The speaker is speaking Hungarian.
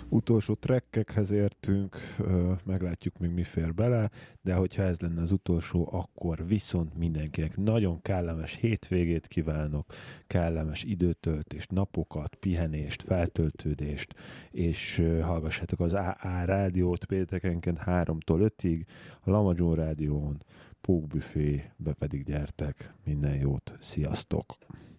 Utolsó trekkekhez értünk, meglátjuk még mi fér bele, de hogyha ez lenne az utolsó, akkor viszont mindenkinek nagyon kellemes hétvégét kívánok, kellemes időtöltést, napokat, pihenést, feltöltődést, és hallgassátok az AA rádiót péntekenként 3-tól 5-ig, a Lamagyon rádión, Pókbüfébe pedig gyertek, minden jót, sziasztok!